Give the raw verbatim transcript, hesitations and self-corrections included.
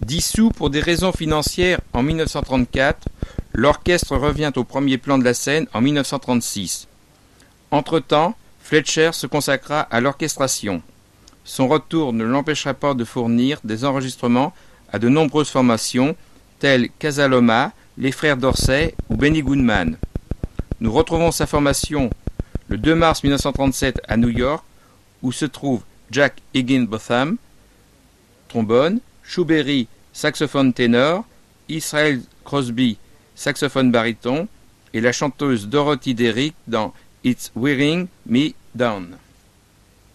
Dissous pour des raisons financières en mille neuf cent trente-quatre, l'orchestre revient au premier plan de la scène en mille neuf cent trente-six. Entre-temps, Fletcher se consacra à l'orchestration. Son retour ne l'empêchera pas de fournir des enregistrements à de nombreuses formations telles Casa Loma, les frères Dorsey ou Benny Goodman. Nous retrouvons sa formation le deux mars mille neuf cent trente-sept à New York, où se trouve Jack Higginbotham, trombone, Shoeberry, saxophone ténor, Israel Crosby, saxophone baryton, et la chanteuse Dorothy Derrick dans It's Wearing Me Down.